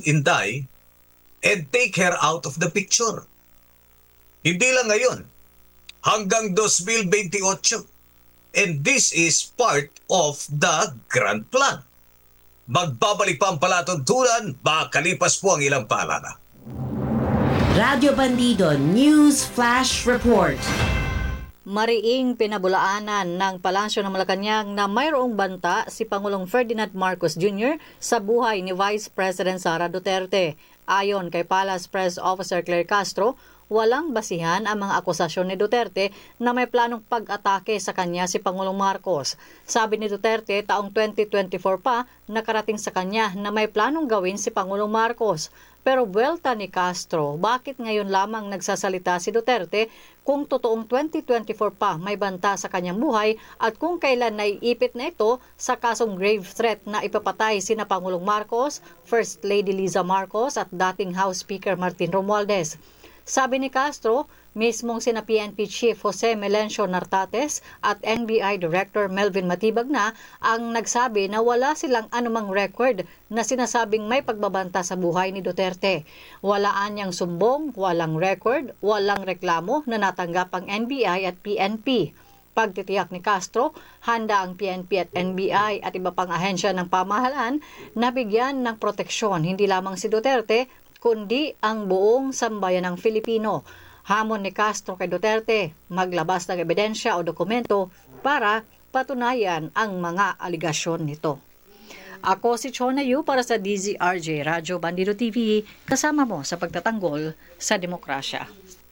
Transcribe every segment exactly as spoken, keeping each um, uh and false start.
Inday and take her out of the picture. Hindi lang ngayon, hanggang twenty twenty-eight. And this is part of the grand plan. Magbabalik pa ang palatuntunan, makalipas po ang ilang paalala. Radyo Bandido News Flash Report. Mariing pinabulaanan ng Palasyo ng Malacanang na mayroong banta si Pangulong Ferdinand Marcos Junior sa buhay ni Vice President Sara Duterte. Ayon kay Palace Press Officer Claire Castro, walang basihan ang mga akusasyon ni Duterte na may planong pag-atake sa kanya si Pangulong Marcos. Sabi ni Duterte, taong twenty twenty-four pa nakarating sa kanya na may planong gawin si Pangulong Marcos. Pero buwelta ni Castro, bakit ngayon lamang nagsasalita si Duterte kung totoong twenty twenty-four pa may banta sa kanyang buhay at kung kailan naiipit na ito sa kasong grave threat na ipapatay sina Pangulong Marcos, First Lady Liza Marcos at dating House Speaker Martin Romualdez. Sabi ni Castro, mismong sina P N P Chief Jose Melencio Nartates at N B I Director Melvin Matibag na ang nagsabi na wala silang anumang record na sinasabing may pagbabanta sa buhay ni Duterte. Walaan niyang sumbong, walang record, walang reklamo na natanggap ang N B I at P N P. Pagtitiyak ni Castro, handa ang P N P at N B I at iba pang ahensya ng pamahalaan na bigyan ng proteksyon hindi lamang si Duterte, kundi ang buong sambayan ng Filipino. Hamon ni Castro kay Duterte, maglabas ng ebidensya o dokumento para patunayan ang mga aligasyon nito. Ako si Chona Yu para sa D Z R J Radyo Bandido T V, kasama mo sa pagtatanggol sa demokrasya.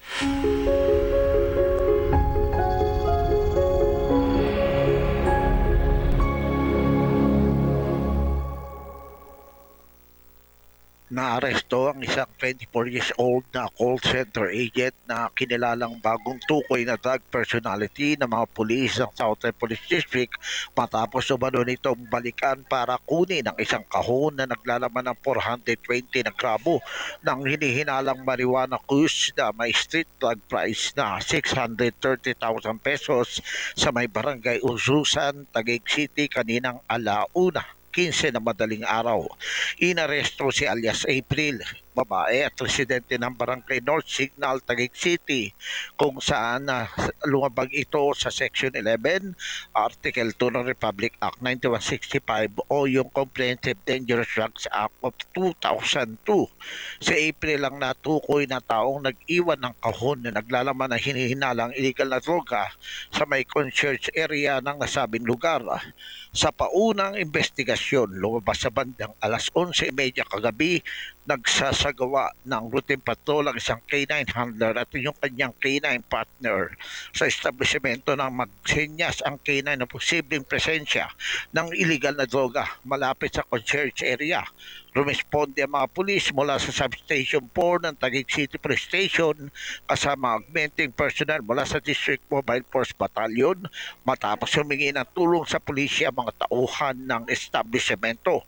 Naaresto ang isang twenty-four years old na call center agent na kinilalang bagong tukoy na drug personality ng mga pulis ng Southern Police District matapos umano nitong balikan para kunin ang isang kahon na naglalaman ng four hundred twenty na gramo ng hinihinalang marijuana kush na may street drug price na six hundred thirty thousand pesos sa may barangay Ususan, Taguig City kaninang alauna. fifteen na madaling araw. Inaresto si alias April, babae at residente ng barangay North Signal, Taguig City, kung saan uh, lumabag ito sa Section eleven, Article two ng Republic Act ninety-one sixty-five o yung Comprehensive Dangerous Drugs Act of two thousand two. Si April ang natukoy na taong nag-iwan ng kahon na naglalaman ng hinihinalang illegal na droga sa may concierge area ng nasabing lugar. Sa paunang investigasyon, lumabas sa bandang alas onse trenta kagabi, nagsasagawa ng routine patrol ang isang K nine handler at yung kanyang K nine partner sa establishmento ng magsenyas ang K nine na posibleng presensya ng illegal na droga malapit sa concierge area. Rumisponde ang mga pulis mula sa Substation four ng Taguig City Police Station kasama augmenting personnel mula sa District Mobile Force Battalion matapos humingi ng tulong sa pulisya mga tauhan ng establishmento.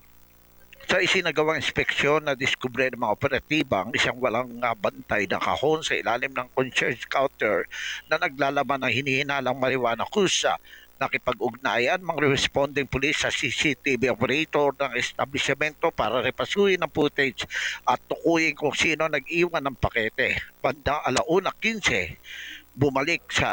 Sa isinagawang inspeksyon na diskubre ng mga operatiba ang isang walang uh, bantay na kahon sa ilalim ng concierge counter na naglalaman ng hinihinalang marijuana kusa. Nakipag-ugnayan mga responding police sa C C T V operator ng establishmento para repasuhin ang footage at tukuyin kung sino nag-iwan ng pakete. Bandang alauna fifteen, bumalik sa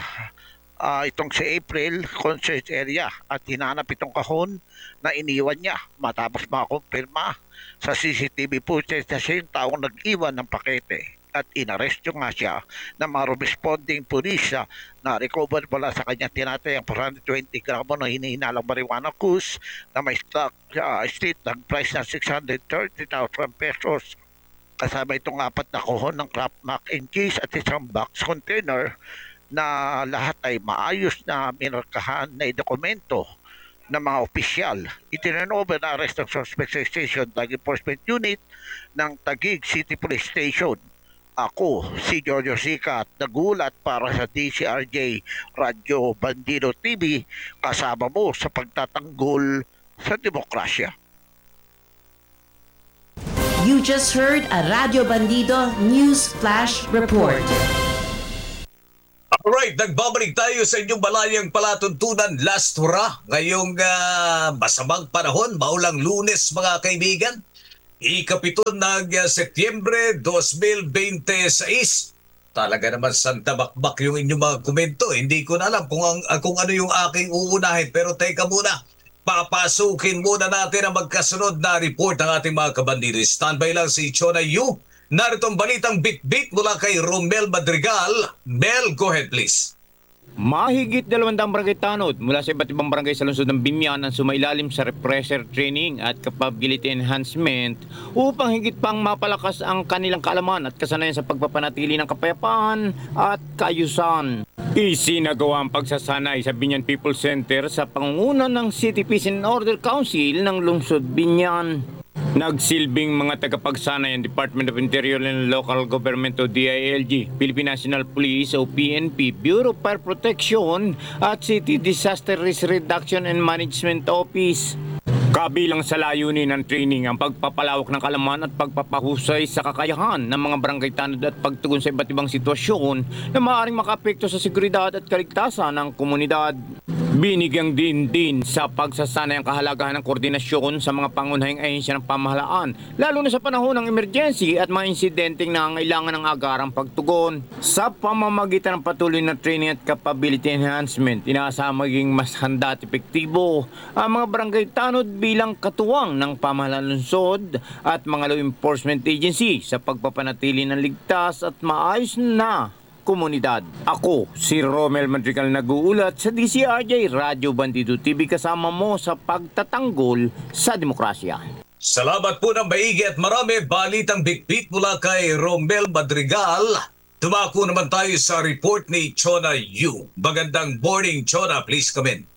uh, itong si April concierge area at hinanap itong kahon na iniwan niya matapos makakumpirma sa C C T V footage na siya yung taong nag-iwan ng pakete. At inaresto nga siya ng mga responding pulis na recover mula sa kanya tinatayang four hundred twenty gramo na hinihinalang marijuana kush na may stock uh, street drug price na six hundred thirty thousand pesos. Kasama itong apat na kohon ng Kraft Mac and Cheese at isang box container na lahat ay maayos na minarkahan na dokumento ng mga opisyal. Itinanover na arrest ng suspect sa Station Drug Enforcement Unit ng Taguig City Police Station. Ako, si Giorgio Sica at nagulat para sa D Z R J Radyo Bandido T V kasama mo sa pagtatanggol sa demokrasya. You just heard a Radyo Bandido News Flash Report. Alright, nagbabalik tayo sa inyong balayang palatuntunan last hurrah ngayong uh, masamang panahon, maulang Lunes mga kaibigan. ikapito ng uh, Setyembre twenty twenty-six. Talaga naman santa bakbak yung inyong mga komento. Hindi ko na alam kung, ang, uh, kung ano yung aking uunahin. Pero teka muna, papasukin muna natin ang magkasunod na report ng ating mga kabandido. Standby lang si Chona Yu. Narito ang balitang bit-bit mula kay Romel Madrigal. Mel, go ahead please. Mahigit dalawang barangay tanod mula sa iba't ibang barangay sa lungsod ng Biñan ang sumailalim sa refresher training at capability enhancement upang higit pang mapalakas ang kanilang kaalaman at kasanayan sa pagpapanatili ng kapayapaan at kaayusan. Isinagawa ang pagsasanay sa Biñan People Center sa pangunguna ng City Peace and Order Council ng lungsod Biñan. Nagsilbing mga tagapagsanay ang Department of Interior and Local Government o D I L G, Philippine National Police o P N P, Bureau of Fire Protection at City Disaster Risk Reduction and Management Office. Kabilang sa layunin ng training ang pagpapalawak ng kalaman at pagpapahusay sa kakayahan ng mga barangay tanod at pagtugon sa iba't ibang sitwasyon na maaaring makaapekto sa seguridad at kaligtasan ng komunidad. Binigyang din din sa pagsasanay ang kahalagahan ng koordinasyon sa mga pangunahing ahensya ng pamahalaan, lalo na sa panahon ng emergency at mga insidenteng nangangailangan ng agarang pagtugon. Sa pamamagitan ng patuloy na training at capability enhancement, inaasahang maging mas handa at epektibo ang mga barangay tanod bilang katuwang ng pamahalaan lungsod at mga law enforcement agency sa pagpapanatili ng ligtas at maayos na komunidad. Ako, si Romel Madrigal nag-uulat sa D C R J Radyo Bandido T V kasama mo sa pagtatanggol sa demokrasya. Salamat po ng maigi at marami balitang bitbit mula kay Romel Madrigal. Tumako naman tayo sa report ni Chona Yu. Magandang morning, Chona. Please come in.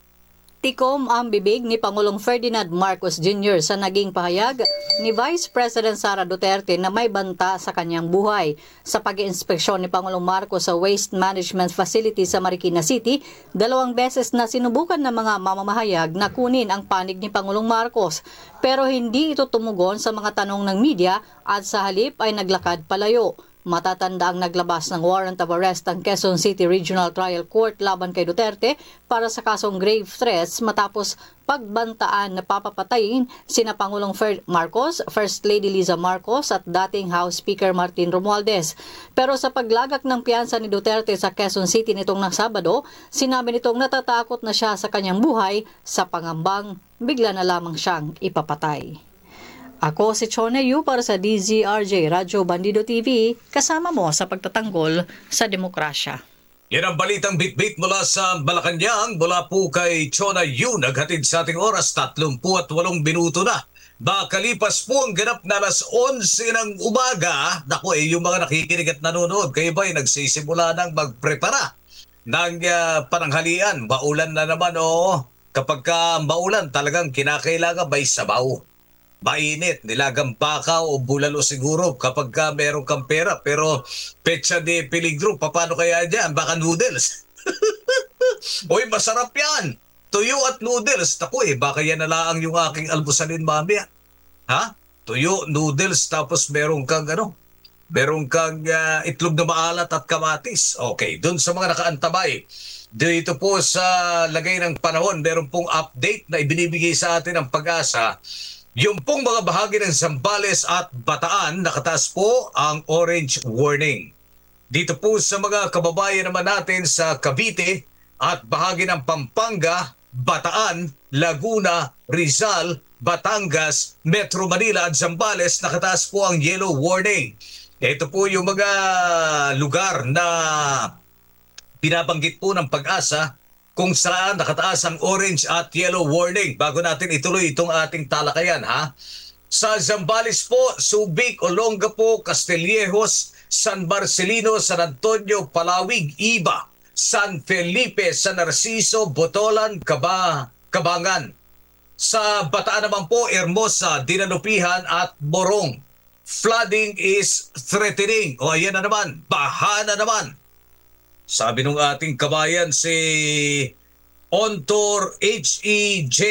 Tikom ang bibig ni Pangulong Ferdinand Marcos Junior sa naging pahayag ni Vice President Sara Duterte na may banta sa kanyang buhay. Sa pag-iinspeksyon ni Pangulong Marcos sa Waste Management Facility sa Marikina City, dalawang beses na sinubukan ng mga mamamahayag na kunin ang panig ni Pangulong Marcos. Pero hindi ito tumugon sa mga tanong ng media at sa halip ay naglakad palayo. Matatanda ang naglabas ng warrant of arrest ang Quezon City Regional Trial Court laban kay Duterte para sa kasong grave threats matapos pagbantaan na papapatayin sina Pangulong Fer- Marcos, First Lady Liza Marcos at dating House Speaker Martin Romualdez. Pero sa paglagak ng piyansa ni Duterte sa Quezon City nitong ng Sabado, sinabi nitong natatakot na siya sa kanyang buhay sa pangambang bigla na lamang siyang ipapatay. Ako si Chona Yu para sa D Z R J Radyo Bandido T V, kasama mo sa pagtatanggol sa demokrasya. Yan ang balitang bitbit mula sa Malacanang, mula po kay Chona Yu. Naghatid sa ating oras, tatlumpu at walong minuto na. Makalipas po ang ganap na alas onse ng umaga. Naku eh, yung mga nakikinig at nanonood, kayo ba ay nagsisimula ng magprepara ng uh, pananghalian? Maulan na naman, oo. Kapag ka maulan, talagang kinakailangan may sabaw. Mainit, nilagang baka o bulalo siguro kapag ka meron kang pera. Pero pecha de peligro, paano kaya dyan? Baka noodles. Uy, masarap yan. Tuyo at noodles. Naku eh, baka yan na lang yung aking almusalin mamaya. Ha? Tuyo, noodles, tapos meron kang ano? Meron kang uh, itlog na maalat at kamatis. Okay, dun sa mga nakaantabay. Dito po sa lagay ng panahon, meron pong update na ibinibigay sa atin ng Pag-asa. Yung pong mga bahagi ng Zambales at Bataan, nakataas po ang orange warning. Dito po sa mga kababayan naman natin sa Cavite at bahagi ng Pampanga, Bataan, Laguna, Rizal, Batangas, Metro Manila at Zambales, nakataas po ang yellow warning. Ito po yung mga lugar na binabanggit po ng Pag-asa kung saan nakataas ang orange at yellow warning. Bago natin ituloy itong ating talakayan, ha? Sa Zambales po, Subic, Olongapo, Castillejos, San Marcelino, San Antonio, Palawig, Iba, San Felipe, San Narciso, Botolan, Caba, Cabangan. Sa Bataan naman po, Hermosa, Dinalupihan at Morong. Flooding is threatening. O ayan na naman, baha na naman. Sabi nung ating kabayan si Ontor H E J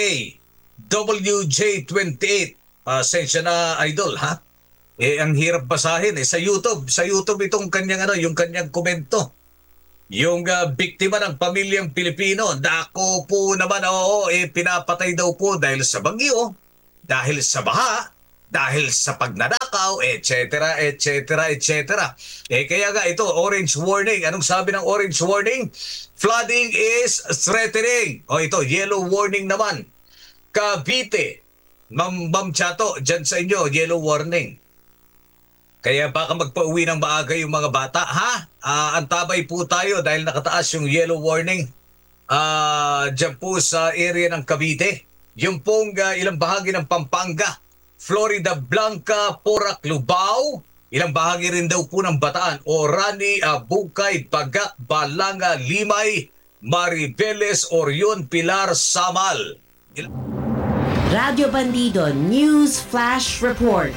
W J twenty-eight. Pasensya na, idol, ha? Eh, ang hirap basahin eh. Sa YouTube, sa YouTube itong kanyang ano, yung kanyang komento. Yung uh, biktima ng pamilyang Pilipino, dako po naman, oo, eh, pinapatay daw po dahil sa bagyo, dahil sa baha, dahil sa pagnanakaw, et cetera, et cetera, et cetera. Eh kaya nga ito, orange warning. Anong sabi ng orange warning? Flooding is threatening. O ito, yellow warning naman. Cavite, Ma'am, Ma'am Chato, dyan sa inyo, yellow warning. Kaya baka magpauwi ng maaga yung mga bata, ha? Ah, antabay po tayo dahil nakataas yung yellow warning. Ah, dyan po sa area ng Cavite. Yung pong uh, ilang bahagi ng Pampanga, Florida Blanca, Porac, Lubao, ilang bahagi rin daw po ng Bataan, Orani, Bukay, Bagak, Balanga, Limay, Mariveles, Orion, Pilar, Samal. Il- Radyo Bandido News Flash Report.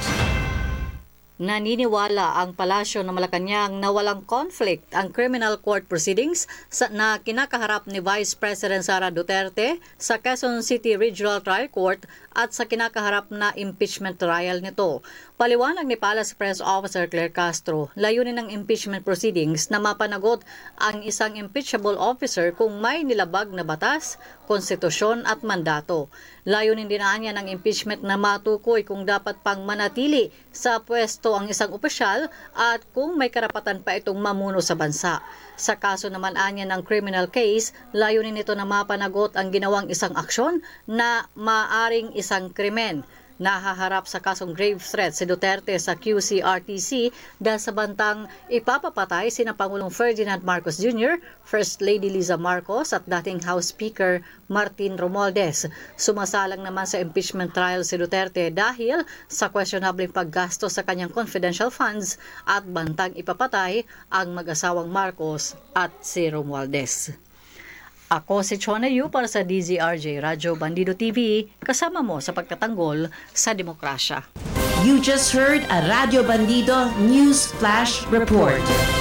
Naniniwala ang Palasyo ng Malacanang na walang conflict ang criminal court proceedings sa, na kinakaharap ni Vice President Sara Duterte sa Quezon City Regional Trial Court at sa kinakaharap na impeachment trial nito. Paliwanag ni Palace Press Officer Claire Castro, layunin ng impeachment proceedings na mapanagot ang isang impeachable officer kung may nilabag na batas, konstitusyon at mandato. Layunin din niya ng impeachment na matukoy kung dapat pang manatili sa pwesto ang isang opisyal at kung may karapatan pa itong mamuno sa bansa. Sa kaso naman anya ng criminal case, layunin nito na mapanagot ang ginawang isang aksyon na maaring isang krimen. Nahaharap sa kasong grave threat si Duterte sa Q C R T C dahil sa bantang ipapapatay sina Pangulong Ferdinand Marcos Junior, First Lady Liza Marcos at dating House Speaker Martin Romualdez. Sumasalang naman sa impeachment trial si Duterte dahil sa questionable paggasto sa kanyang confidential funds at bantang ipapatay ang mag-asawang Marcos at si Romualdez. Ako si Chona Yu para sa D Z R J Radyo Bandido T V, kasama mo sa pagtatanggol sa demokrasya. You just heard a Radyo Bandido News Flash Report.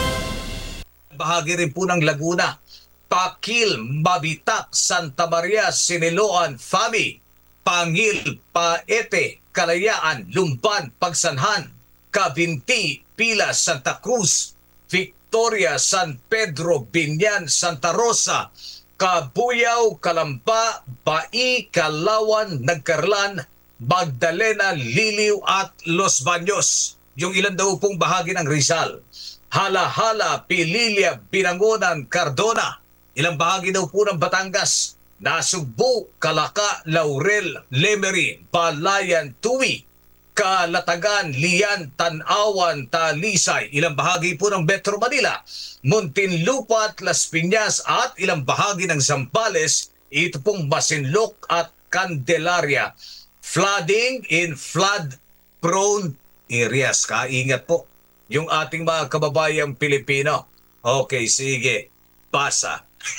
Bahagi rin po ng Laguna, Pakil, Mabitak, Santa Maria, Siniloan, Fami, Pangil, Paete, Kalayaan, Lumban, Pagsanhan, Cabinti, Pilas, Santa Cruz, Victoria, San Pedro, Binyan, Santa Rosa, Kabuyaw, Kalamba, Bai, Kalawan, Nagkarlan, Magdalena, Liliw at Los Baños. Yung ilan daw pong bahagi ng Rizal. Hala-hala, Pililya, Binangonan, Cardona. Ilang bahagi daw po ng Batangas. Nasugbu, Kalaka, Laurel, Lemery, Balayan, Tuwi, Kalatagan, Lian, Tanawan, Talisay, ilang bahagi po ng Metro Manila, Muntinlupa at Las Piñas at ilang bahagi ng Zambales, ito pong Masinloc at Candelaria. Flooding in flood-prone areas. Kaingat po yung ating mga kababayang Pilipino. Okay, sige. Basa.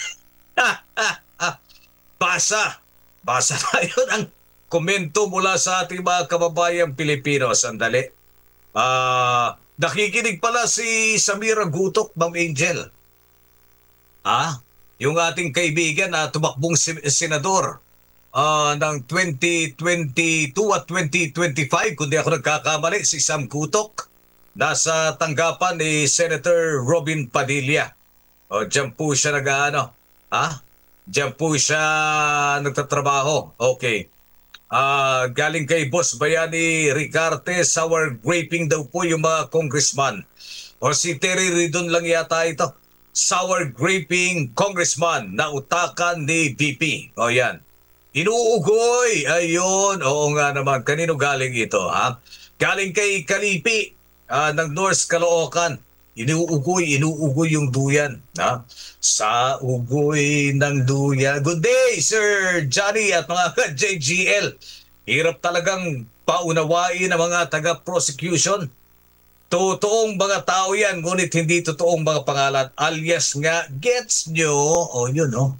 Basa. Basa tayo ng komento mula sa ating mga kababayang Pilipino. Sandali. Ah, nakikinig pala si Samira Gutok, Ma'am Angel. Ah, yung ating kaibigan na tumakbong si- senador ah, ng twenty twenty-two at twenty twenty-five, kundi ako nagkakamali, si Sam Gutok. Nasa tanggapan ni Senator Robin Padilla. O, dyan po siya nag-ano. Ah, dyan po siya nagtatrabaho. Okay. Ah, galing kay Boss Bayani Ricarte, sour graping daw po yung mga congressman. O si Terry Ridon lang yata ito. Sour graping congressman na utakan ni V P. O yan. Inuugoy. Ayun. Oo nga naman. Kanino galing ito, ha? Galing kay Kalipi ah, ng North Caloocan. Inuugoy, inuugoy yung duyan. Ha? Sa ugoy ng duyan. Good day, Sir Johnny at mga J G L. Hirap talagang paunawain ang mga taga-prosecution. Totoong mga tao yan, ngunit hindi totoong mga pangalan. Alias nga, gets nyo? O, yun, no?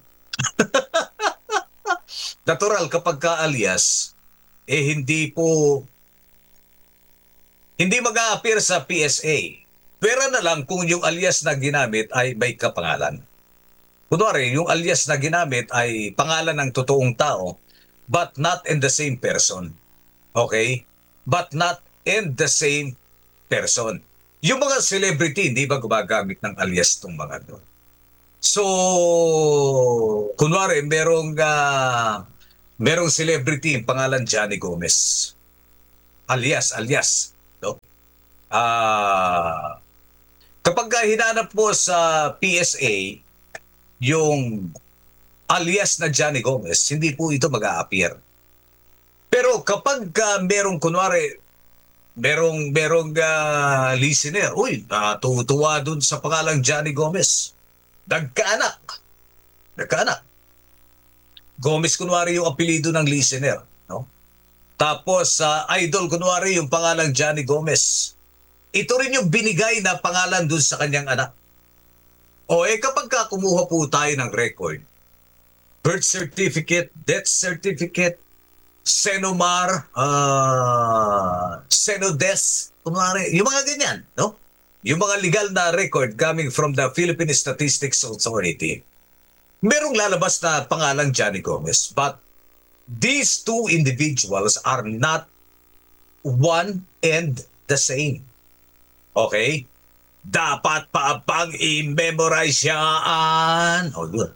Natural kapag ka-alias, eh hindi po, hindi mag-a-appear sa P S A. Pera na lang kung yung alias na ginamit ay may kapangalan. Kunwari, yung alias na ginamit ay pangalan ng totoong tao, but not in the same person. Okay? But not in the same person. Yung mga celebrity, hindi ba gumagamit ng alias itong mga doon? So, kunwari, merong, uh, merong celebrity, yung pangalan Johnny Gomez. alias, alias. No? Ah, kapag ka hinanap mo sa P S A yung alias na Johnny Gomez, hindi po ito mag-a-appear. Pero kapag ka merong kunwari, merong merong ah, listener, uy, natutuwa dun sa pangalang Johnny Gomez. Nagkaanak. Nagkaanak. Gomez kunwari yung apelido ng listener, no? Tapos sa idol kunwari yung pangalang Johnny Gomez. Ito rin yung binigay na pangalan dun sa kanyang anak. O eh kapag ka kumuha po tayo ng record, birth certificate, death certificate, Senomar, uh, Senodes, kunwari, yung mga ganyan, no? Yung mga legal na record coming from the Philippine Statistics Authority, merong lalabas na pangalang Johnny Gomez. But these two individuals are not one and the same. Okay? Dapat pa pang i-memorize yan. Oh, yun.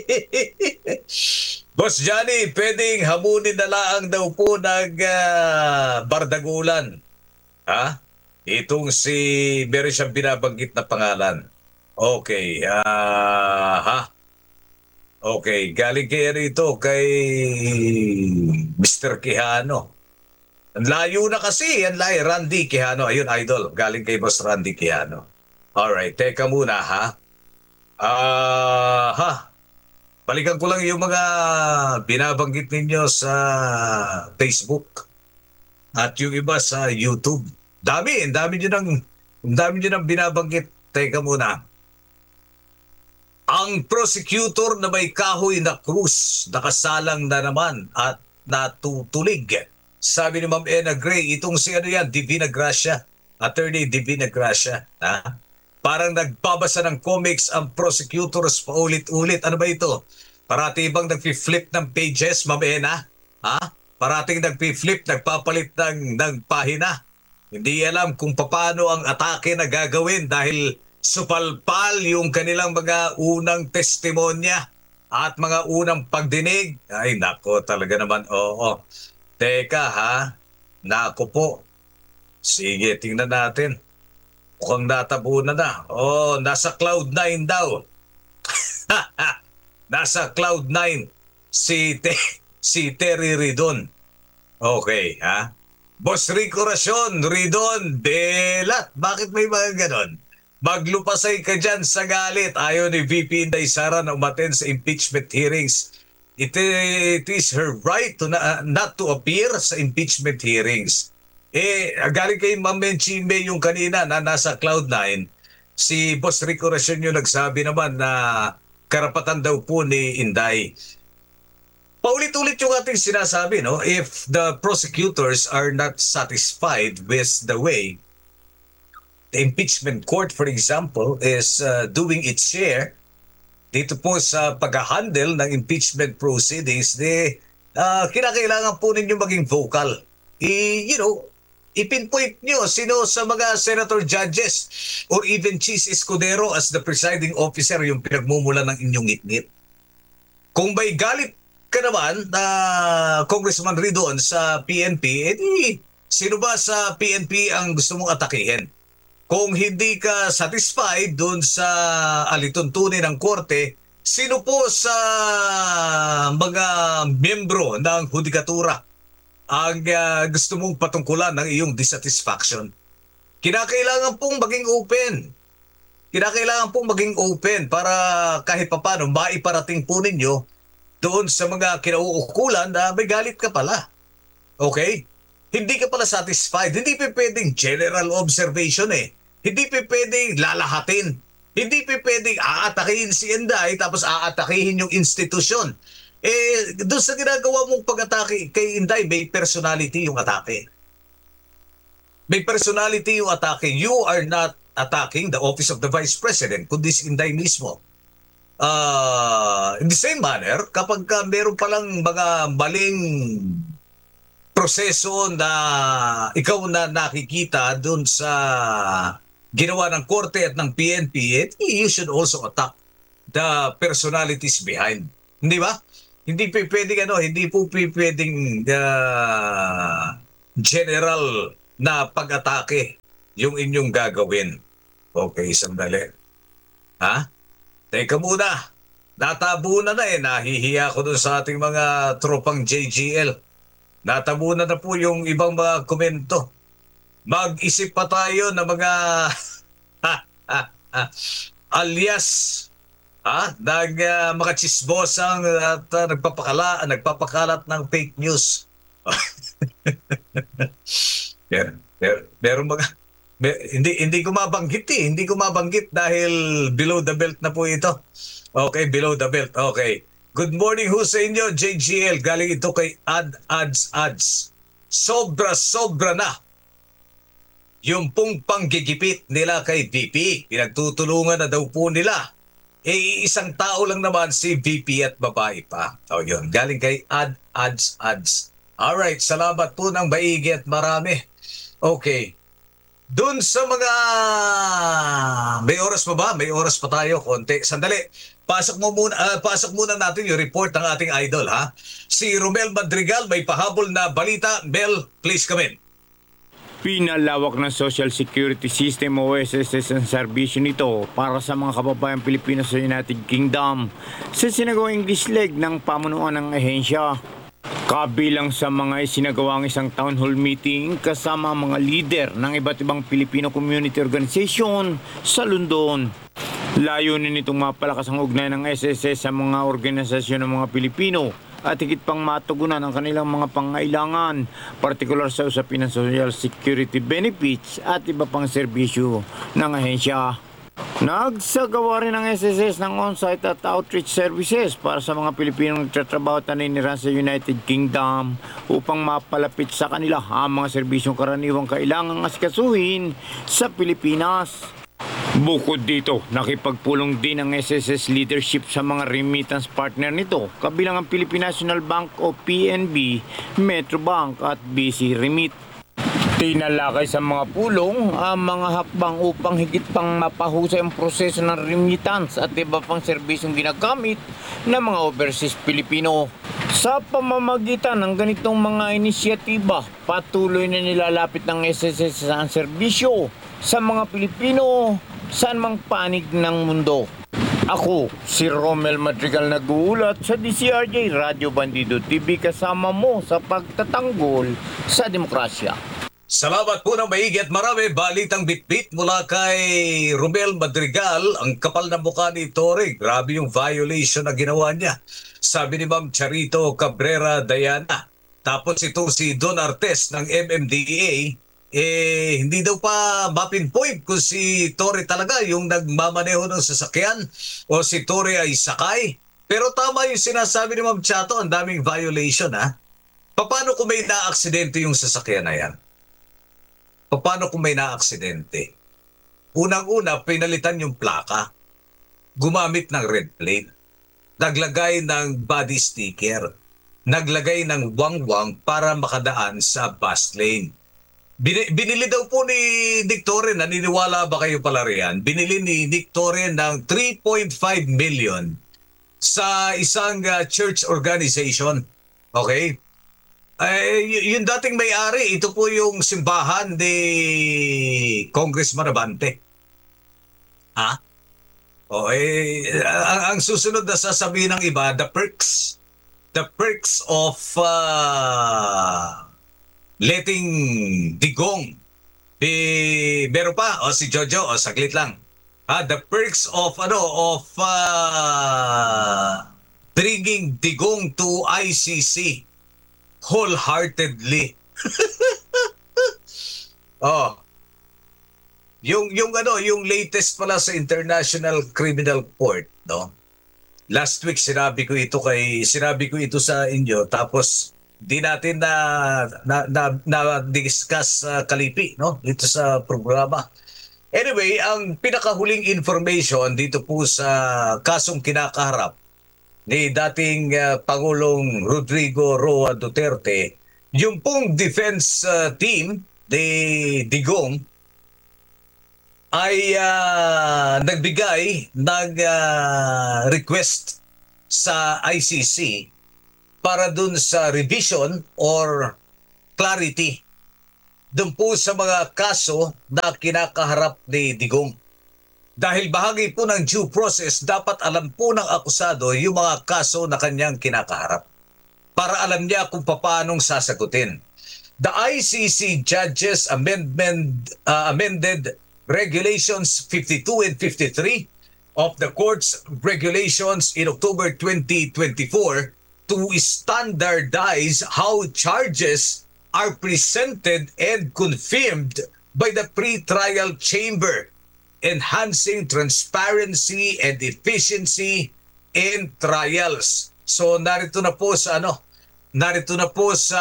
Boss Johnny, pwedeng hamunin na lang daw po ng uh, bardagulan. Ha? Itong si, meron siyang binabanggit na pangalan. Okay. Uh, ha? Okay. Galing kaya rito kay Mister Quijano. Ang layo na kasi. Ang layo. Randy Quijano. Ayun, idol. Galing kay Boss Randy Quijano. Alright, teka muna ha. Ah, ha. Balikan ko lang yung mga binabanggit ninyo sa Facebook at yung iba sa YouTube. Dami, ang dami nyo nang, ang dami nyo nang binabanggit. Teka muna. Ang prosecutor na may kahoy na krus, nakasalang na naman at natutulig. Sabi ni Ma'am Ena Gray, itong si ano yan, Divina Gracia, Attorney Divina Gracia, ha? Parang nagbabasa ng comics ang prosecutors paulit-ulit. Ano ba ito? Parati bang nag-flip ng pages, Ma'am Ena? Ha? Parating nag-flip, nagpapalit ng, ng pahina. Hindi alam kung paano ang atake na gagawin dahil supalpal yung kanilang mga unang testimonya at mga unang pagdinig. Ay, nako, talaga naman. Oo. Teka, ha? Nako po. Sige, tingnan natin. Mukhang natabunan na. Oh, nasa cloud nine daw. Nasa cloud nine si, Te- si Terry Ridon. Okay, ha? Boss Rico Racion, Ridon, Delat. Bakit may mga ganon? Maglupasay ka dyan sa galit. Ayaw ni V P Inday Sara na umattend sa impeachment hearings. It, it is her right to na, not to appear sa impeachment hearings. Eh, galing kay Ma'am Menchime yung kanina na nasa cloud nine, si Boss Rico Racion yung nagsabi naman na karapatan daw po ni Inday. Paulit-ulit yung ating sinasabi, no? If the prosecutors are not satisfied with the way the impeachment court, for example, is uh, doing its share dito po sa pag-handle ng impeachment proceedings, de, uh, kinakailangan po ninyo maging vocal. I, you know, ipinpoint nyo sino sa mga senator judges or even Chis Escudero as the presiding officer yung pinagmumula ng inyong ngit-ngit. Kung may galit ka naman na uh, Congressman Ridon sa P N P, edi sino ba sa P N P ang gusto mong atakihin? Kung hindi ka satisfied doon sa alituntunin ng korte, sino po sa mga miyembro ng hudikatura ang uh, gusto mong patungkulan ng iyong dissatisfaction? Kinakailangan pong maging open. Kinakailangan pong maging open para kahit papano maiparating po ninyo doon sa mga kinauukulan na may galit ka pala. Okay? Hindi ka pala satisfied. Hindi pa pwedeng general observation eh. Hindi pa pwedeng lalahatin. Hindi pa pwedeng aatakihin si Inday tapos aatakihin yung institusyon. Eh, doon sa ginagawa mong pag-atake kay Inday, may personality yung atake. May personality yung atake. You are not attacking the office of the Vice President, kundi si Inday mismo. Uh, in the same manner, kapag ka meron palang mga maling proseso na ikaw na nakikita doon sa ginawa ng korte at ng P N P, eh, you should also attack the personalities behind. Hindi ba? Hindi po pwedeng ano, hindi po pwedeng uh, general na pag-atake yung inyong gagawin. Okay, sandali. Ha? Teka muna. Natabunan na eh. Nahihiya ko dun sa ating mga tropang J G L. Natabunan na po yung ibang mga komento. Mag-isip pa tayo ng mga alias ha? Nag, uh, mga chismosang at uh, nagpapakala, nagpapakalat ng fake news. Mer, mer, meron mga mer, hindi hindi ko mabanggit eh. Hindi ko mabanggit dahil below the belt na po ito. Okay, below the belt. Okay. Good morning ho sa inyo, J G L. Galing ito kay Ad Ads Ads. Sobra sobra na yung pong panggigipit nila kay V P. Pinagtutulungan na daw po nila. Eh, isang tao lang naman si V P at babae pa. O yun, galing kay Ad Ads Ads. Alright, salamat po ng maigi at marami. Okay. Doon sa mga... May oras pa ba? May oras pa tayo. Konti. Sandali. Pasok mo muna, uh, pasok muna natin yung report ng ating idol, ha? Si Romel Madrigal may pahabol na balita. Mel, please come in. Pinalawak ng Social Security System o S S S ang serbisyo nito para sa mga kababayang Pilipino sa United Kingdom sa sinagawang English leg ng pamunuan ng ahensya. Kabilang sa mga isinagawang isang town hall meeting kasama ang mga leader ng iba't ibang Filipino community organization sa London. Layunin nitong mapalakas ang ugnayan ng S S S sa mga organisasyon ng mga Pilipino at higit pang matugunan ang kanilang mga pangailangan, partikular sa usapin ng Social Security benefits at iba pang serbisyo ng ahensya. Nagsagawa rin ng S S S ng on-site at outreach services para sa mga Pilipinong nagtatrabaho at naninirahan sa United Kingdom upang mapalapit sa kanila ang mga serbisyong karaniwang kailangang asikasuhin sa Pilipinas. Bukod dito, nakipagpulong din ang S S S leadership sa mga remittance partner nito, kabilang ang Philippine National Bank o P N B, Metrobank at B C Remit. Tinalakay sa mga pulong ang mga hakbang upang higit pang mapahusay ang proseso ng remittance at iba pang serbisyong ginagamit ng mga overseas Pilipino. Sa pamamagitan ng ganitong mga inisyatiba, patuloy na nilalapit ng S S S ang serbisyo sa mga Pilipino saan mang panig ng mundo. Ako, si Romel Madrigal nag-uulat sa D C R J Radio Bandido T V kasama mo sa pagtatanggol sa demokrasya. Salamat po ng maigi at marami. Balitang bitbit mula kay Romel Madrigal. Ang kapal na mukha ni Torre. Grabe yung violation na ginawa niya. Sabi ni Ma'am Charito Cabrera Dayana. Tapos ito si Don Artes ng M M D A. Eh, hindi daw pa mapinpoint kung si Torre talaga yung nagmamaneho ng sasakyan o si Torre ay sakay. Pero tama yung sinasabi ni Ma'am Chato. Ang daming violation, ha? Paano kung may na-aksidente yung sasakyan na yan? Paano kung may na-aksidente? Unang-una, pinalitan yung plaka. Gumamit ng red plate. Naglagay ng body sticker. Naglagay ng wangwang para makadaan sa bus lane. Bin- binili daw po ni Nick Torre, naniniwala ba kayo pala riyan? Binili ni Nick Torre ng three point five million sa isang uh, church organization. Okay? Ay, y- yung dating may-ari, ito po yung simbahan ni Congressman Abante. Ha? O, eh, ang, ang susunod na sasabihin ng iba, the perks, the perks of uh, letting digong. Eh, meron pa, o si Jojo, o saglit lang. Ha, the perks of, ano, of uh, bringing digong to I C C. Wholeheartedly. Oh. Yung yung ano, yung latest pala sa International Criminal Court, no? Last week sinabi ko ito kay sinabi ko ito sa inyo tapos di natin na na na, na discuss uh, kalipi, no? Dito sa programa. Anyway, ang pinakahuling information dito po sa kasong kinakaharap ni dating uh, Pangulong Rodrigo Roa Duterte, yung pong defense uh, team ni Digong ay uh, nagbigay ng uh, request sa I C C para dun sa revision or clarity doon po sa mga kaso na kinakaharap ni Digong. Dahil bahagi po ng due process, dapat alam po ng akusado yung mga kaso na kanyang kinakaharap para alam niya kung paanong sasagutin. The I C C Judges Amendment uh, Amended Regulations fifty-two and fifty-three of the Court's Regulations in October twenty twenty-four to standardize how charges are presented and confirmed by the pre-trial chamber, enhancing transparency and efficiency in trials. So narito na po sa ano, narito na po sa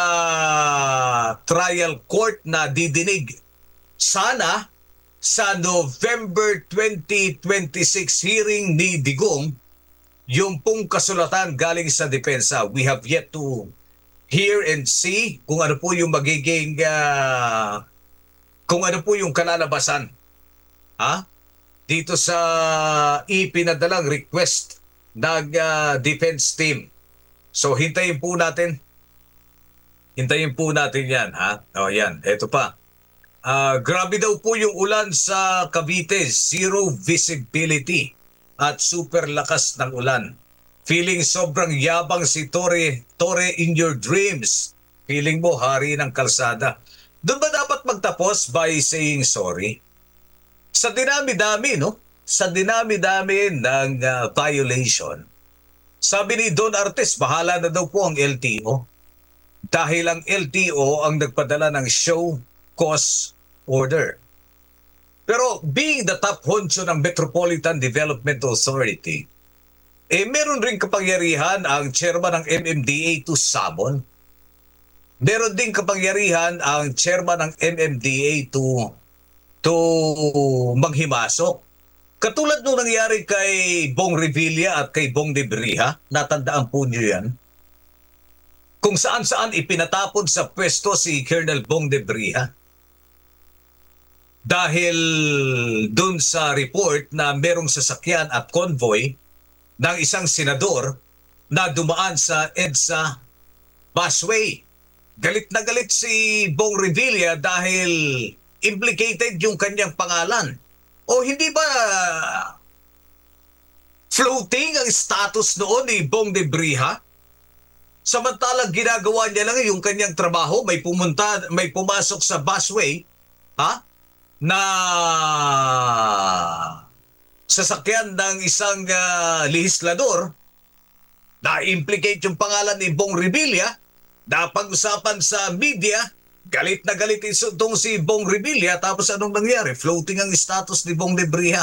trial court na didinig. Sana sa November twenty twenty-six hearing ni Digong, yung pong kasulatan galing sa depensa. We have yet to hear and see kung ano po yung magiging uh, kung ano po yung kalalabasan. Ha? Dito sa ipinadalang request ng uh, defense team. So hintayin po natin. Hintayin po natin yan. Ha? O yan, eto pa. Uh, grabe daw po yung ulan sa Cavite. Zero visibility at super lakas ng ulan. Feeling sobrang yabang si Tore, Tore in your dreams. Feeling mo hari ng kalsada. Doon ba dapat magtapos by saying sorry? Sa dinami-dami, no? Sa dinami-dami ng uh, violation, sabi ni Don Artes, bahala na daw po ang L T O. Dahil ang L T O ang nagpadala ng show cause order. Pero being the top honcho ng Metropolitan Development Authority, eh meron rin kapangyarihan ang chairman ng M M D A to summon. Meron din kapangyarihan ang chairman ng M M D A to to manghimasok. Katulad nung nangyari kay Bong Revilla at kay Bong Debriha, natandaan po niyo yan. Kung saan-saan ipinatapon sa pwesto si Colonel Bong Debriha. Dahil dun sa report na merong sasakyan at convoy ng isang senador na dumaan sa EDSA busway. Galit na galit si Bong Revilla dahil implicated yung kanyang pangalan. O hindi ba floating ang status noon ni Bong Debriha? Samantalang ginagawa niya lang yung kanyang trabaho, may pumunta, may pumasok sa busway, ha? Na sasakyan ng isang uh, lehislador, na-implicate yung pangalan ni Bong Revilla, napag-usapan sa media, galit na galit itong si Bong Revilla, tapos anong nangyari? Floating ang status ni Bong Debriha.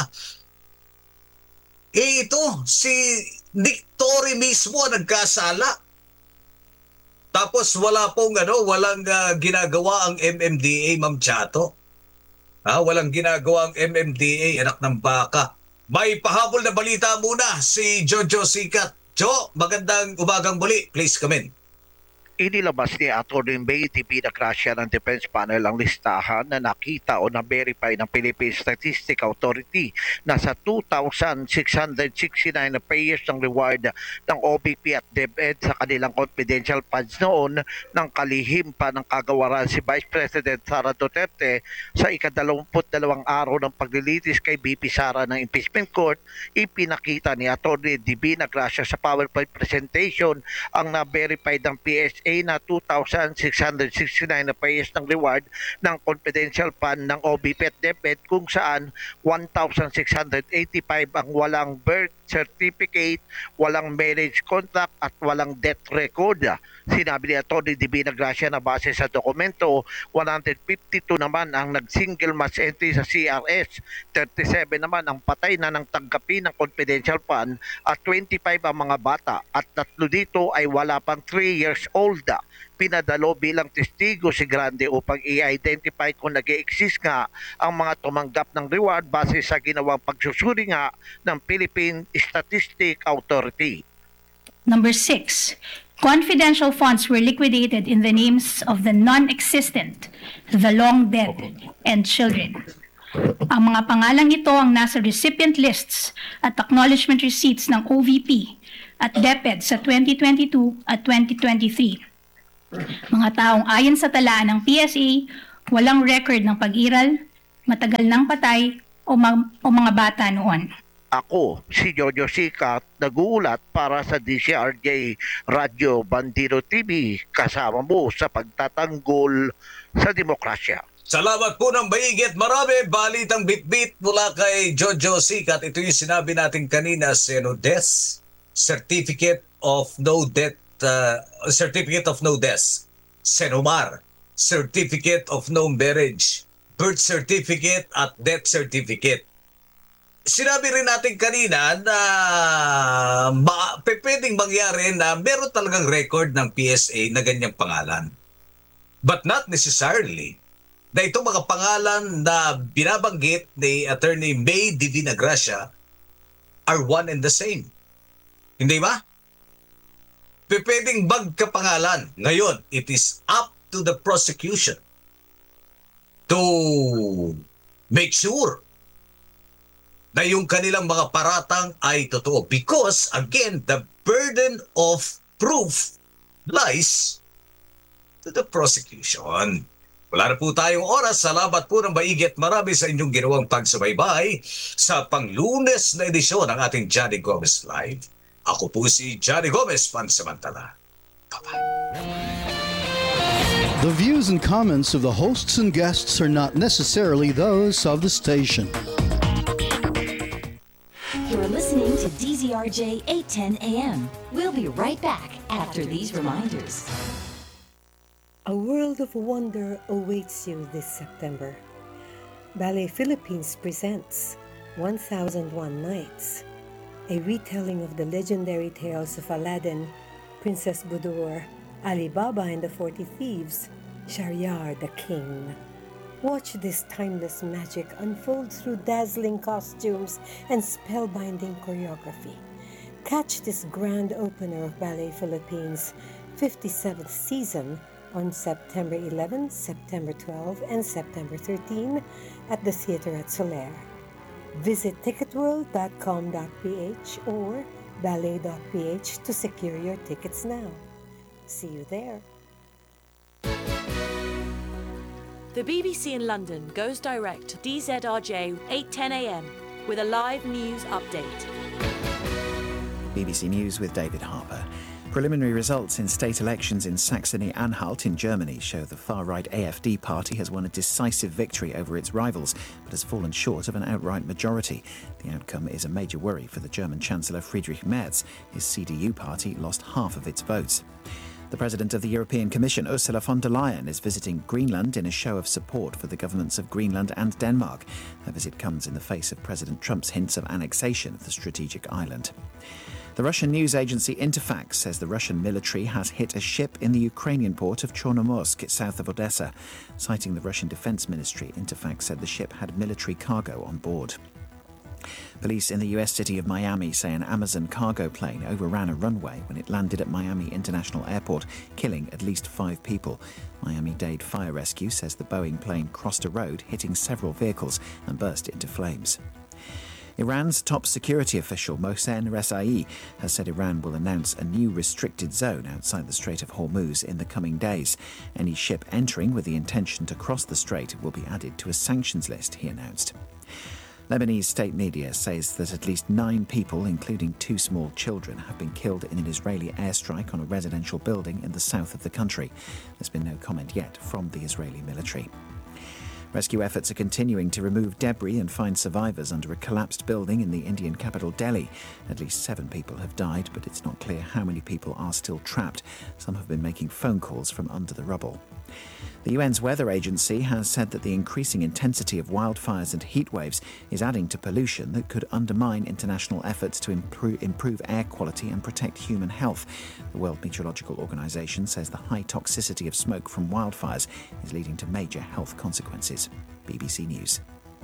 Eh ito, si Nick Torre mismo ang nagkasala. Tapos wala pong ano, walang uh, ginagawa ang M M D A, Ma'am Chato. Ha, walang ginagawa ang M M D A, anak ng baka. May pahabol na balita muna si Jojo Sikat. Jo, magandang umagang muli. Please come in. Inilabas ni Atty. May T P Gracia ng Defense Panel ang listahan na nakita o na-verify ng Philippine Statistics Authority na sa two thousand six hundred sixty-nine na payers ng reward ng O B P at DepEd sa kanilang confidential funds noon ng kalihim pa ng kagawaran si Vice President Sara Duterte sa ikadalawamput dalawang araw ng paglilitis kay B P Sara ng Impeachment Court. Ipinakita ni Atty. Divina Gracia sa PowerPoint presentation ang na-verified ng P S A na two thousand six hundred sixty-nine na payers ng reward ng confidential fund ng O B P at DepEd kung saan one thousand six hundred eighty-five ang walang birth certificate, walang marriage contract at walang death record. Sinabi ni Atty. Divina Gracia na base sa dokumento, one hundred fifty-two naman ang nag-single match entry sa C R S, thirty-seven naman ang patay na ng tanggapin ng confidential fund at twenty-five ang mga bata at tatlo dito ay wala pang three years old. Pinadalo bilang testigo si Grande upang i-identify kung nag-i-exist nga ang mga tumanggap ng reward base sa ginawang pagsusuri nga ng Philippine Statistics Authority. Number six, confidential funds were liquidated in the names of the non-existent, the long dead, and children. Ang mga pangalang ito ang nasa recipient lists at acknowledgement receipts ng O V P at DepEd sa twenty twenty-two at twenty twenty-three. Mga taong ayon sa talaan ng P S A Walang record ng pag-iral, matagal ng patay o, ma- o mga bata noon. Ako, si Jojo Sikat, naguulat para sa D Z R J Radyo Bandido T V, kasama mo sa pagtatanggol sa demokrasya. Salamat po ng maigit marami. Balitang bitbit mula kay Jojo Sikat. Ito yung sinabi natin kanina, Senodes, Certificate of No Death, uh, Certificate of No Death. Senomar, Certificate of No Marriage, Birth Certificate at Death Certificate. Sinabi rin natin kanina na ma- pwedeng mangyari na meron talagang record ng P S A na ganyang pangalan. But not necessarily na itong mga pangalan na binabanggit ni Attorney May Divina Gracia are one and the same. Hindi ba? Pwedeng magkapangalan. Ngayon, it is up to the prosecution to make sure na yung kanilang mga paratang ay totoo. Because, again, the burden of proof lies to the prosecution. Wala na po tayong oras. Salamat po ng maigit marami sa inyong ginawang pagsubaybay sa panglunes na edisyon ng ating Johnny Gomez Live. Ako po si Johnny Gomez, pansamantala. Bye-bye. The views and comments of the hosts and guests are not necessarily those of the station. You're listening to D Z R J eight ten A M. We'll be right back after these reminders. A world of wonder awaits you this September. Ballet Philippines presents one thousand one Nights, a retelling of the legendary tales of Aladdin, Princess Budur, Ali Baba and the Forty Thieves, Shahryar the King. Watch this timeless magic unfold through dazzling costumes and spellbinding choreography. Catch this grand opener of Ballet Philippines' fifty-seventh season on September eleventh, September twelfth, and September thirteenth at the Theater at Soler. Visit ticket world dot com dot p h or ballet dot p h to secure your tickets now. See you there. The B B C in London goes direct to D Z R J eight ten A M with a live news update. B B C News with David Harper. Preliminary results in state elections in Saxony-Anhalt in Germany show the far-right A F D party has won a decisive victory over its rivals, but has fallen short of an outright majority. The outcome is a major worry for the German Chancellor Friedrich Merz. His C D U party lost half of its votes. The President of the European Commission, Ursula von der Leyen, is visiting Greenland in a show of support for the governments of Greenland and Denmark. Her visit comes in the face of President Trump's hints of annexation of the strategic island. The Russian news agency Interfax says the Russian military has hit a ship in the Ukrainian port of Chornomorsk, south of Odessa. Citing the Russian Defense Ministry, Interfax said the ship had military cargo on board. Police in the U S city of Miami say an Amazon cargo plane overran a runway when it landed at Miami International Airport, killing at least five people. Miami-Dade Fire Rescue says the Boeing plane crossed a road, hitting several vehicles and burst into flames. Iran's top security official, Mohsen Rezaei, has said Iran will announce a new restricted zone outside the Strait of Hormuz in the coming days. Any ship entering with the intention to cross the strait will be added to a sanctions list, he announced. Lebanese state media says that at least nine people, including two small children, have been killed in an Israeli airstrike on a residential building in the south of the country. There's been no comment yet from the Israeli military. Rescue efforts are continuing to remove debris and find survivors under a collapsed building in the Indian capital Delhi. At least seven people have died, but it's not clear how many people are still trapped. Some have been making phone calls from under the rubble. The U N's weather agency has said that the increasing intensity of wildfires and heat waves is adding to pollution that could undermine international efforts to improve, improve air quality and protect human health. The World Meteorological Organization says the high toxicity of smoke from wildfires is leading to major health consequences. B B C News.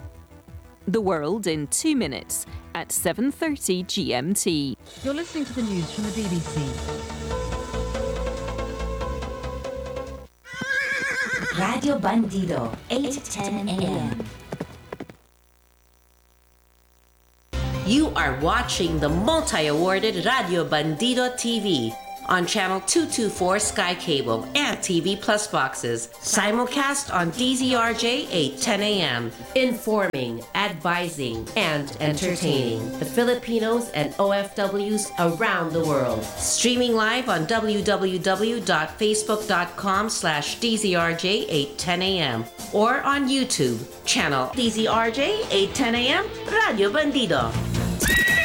The world in two minutes at seven thirty G M T. You're listening to the news from the B B C. Radio Bandido, eight ten A M. You are watching the multi-awarded Radio Bandido T V on Channel two twenty-four Sky Cable and T V Plus boxes. Simulcast on D Z R J eight ten a.m. Informing, advising, and entertaining the Filipinos and O F Ws around the world. Streaming live on w w w dot facebook dot com slash D Z R J eight ten a.m. or on YouTube, channel D Z R J eight ten a.m. Radio Bandido.